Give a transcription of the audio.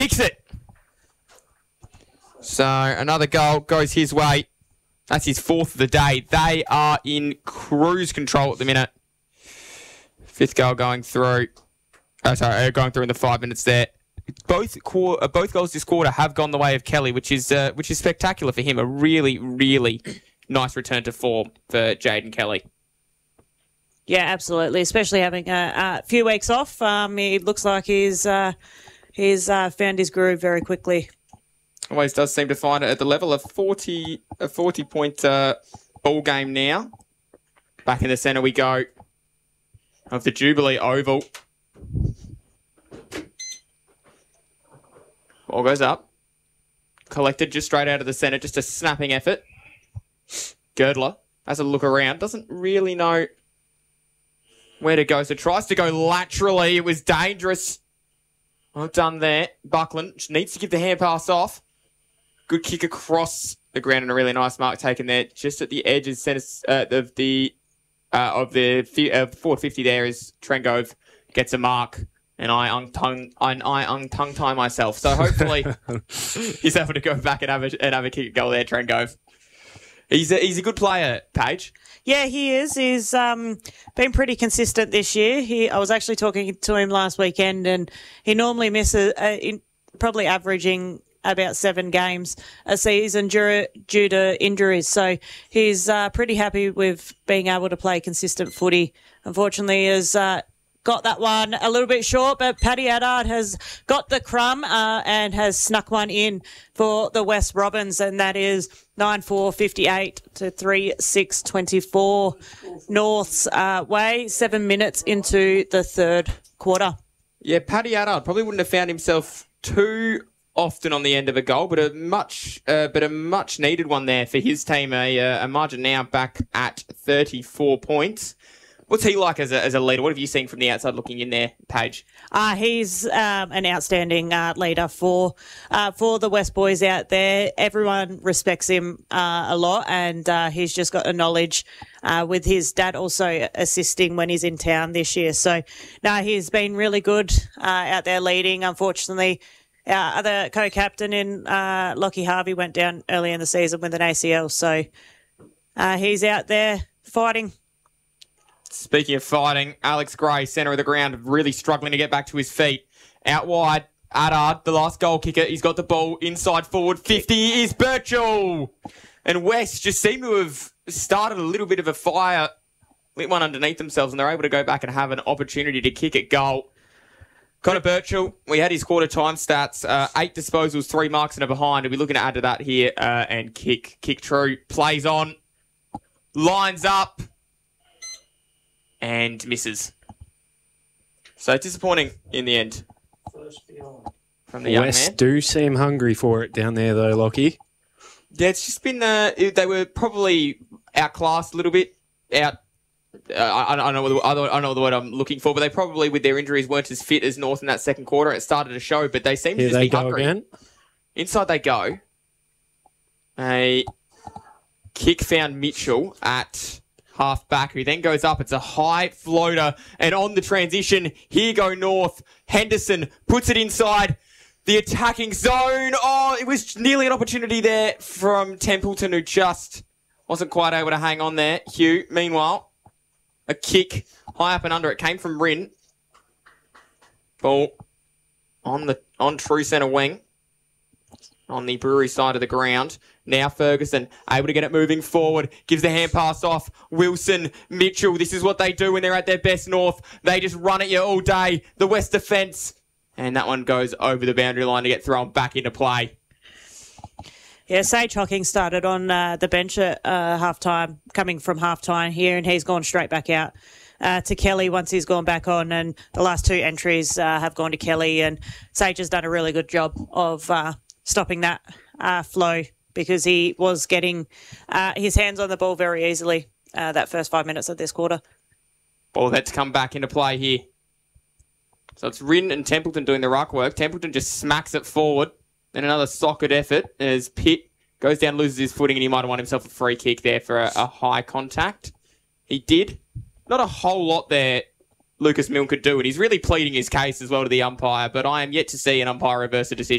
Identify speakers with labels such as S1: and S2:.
S1: Kicks it. So another goal goes his way. That's his 4th of the day. They are in cruise control at the minute. 5th goal going through. Going through in the 5 minutes there. Both goals this quarter have gone the way of Kelly, which is spectacular for him. A really, really nice return to form for Jaden Kelly.
S2: Yeah, absolutely. Especially having a few weeks off. He looks like he's found his groove very quickly.
S1: Always does seem to find it at the level of 40-point ball game now. Back in the centre we go of the Jubilee Oval. Ball goes up. Collected just straight out of the centre. Just a snapping effort. Girdler has a look around. Doesn't really know where to go. So tries to go laterally. It was dangerous. Well done there. Buckland needs to give the hand pass off. Good kick across the ground and a really nice mark taken there. Just at the edge of the forward 50 there is Trengove gets a mark. And I untongue tie myself. So hopefully he's able to go back and have a kick at goal there, Trengove. He's a good player, Paige.
S2: Yeah, he is. He's been pretty consistent this year. I was actually talking to him last weekend, and he normally misses, probably averaging about 7 games a season due to injuries. So he's pretty happy with being able to play consistent footy. Unfortunately, has got that one a little bit short, but Paddy Addard has got the crumb and has snuck one in for the West Robins, and that is 9-4-58 to 3-6-24 North's way, 7 minutes into the third quarter.
S1: Yeah, Paddy Addard probably wouldn't have found himself too often on the end of a goal, but a much needed one there for his team. A margin now back at 34 points. What's he like as a leader? What have you seen from the outside looking in there, Paige?
S2: He's an outstanding leader for the West Boys out there. Everyone respects him a lot, and he's just got a knowledge with his dad also assisting when he's in town this year. So, no, he's been really good out there leading. Unfortunately, our other co-captain in Lockie Harvey went down early in the season with an ACL. So he's out there fighting.
S1: Speaking of fighting, Alex Gray, centre of the ground, really struggling to get back to his feet. Out wide, Addard, the last goal kicker. He's got the ball inside forward. 50 is Birchall. And West just seem to have started a little bit of a fire, lit one underneath themselves, and they're able to go back and have an opportunity to kick at goal. Connor Birchall, we had his quarter time stats. 8 disposals, 3 marks and a behind. We'll be looking to add to that here and kick true. Plays on. Lines up. And misses. So disappointing in the end from the young
S3: West
S1: man.
S3: do seem hungry for it down there, though, Lockie.
S1: Yeah, it's just been they were probably outclassed a little bit. I don't know the word I'm looking for, but they probably with their injuries weren't as fit as North in that second quarter. It started to show, but they seem to just be hungry. Again. Inside they go. A kick found Mitchell at half back, who then goes up. It's a high floater, and on the transition, here go North. Henderson puts it inside the attacking zone. Oh, it was nearly an opportunity there from Templeton, who just wasn't quite able to hang on there. Hugh, meanwhile, a kick high up and under. It came from Rin. Ball on true centre wing. On the Brewery side of the ground. Now Ferguson, able to get it moving forward. Gives the hand pass off. Wilson, Mitchell. This is what they do when they're at their best, North. They just run at you all day. The West defence. And that one goes over the boundary line to get thrown back into play.
S2: Yeah, Sage Hocking started on the bench at halftime, coming from halftime here, and he's gone straight back out to Kelly once he's gone back on. And the last 2 entries have gone to Kelly, and Sage has done a really good job of stopping that flow, because he was getting his hands on the ball very easily that first 5 minutes of this quarter.
S1: Ball that's come back into play here. So it's Rin and Templeton doing the ruck work. Templeton just smacks it forward. Then another socket effort as Pitt goes down, loses his footing, and he might have won himself a free kick there for a high contact. He did. Not a whole lot there, Lucas Milne could do, and he's really pleading his case as well to the umpire, but I am yet to see an umpire reverse a decision.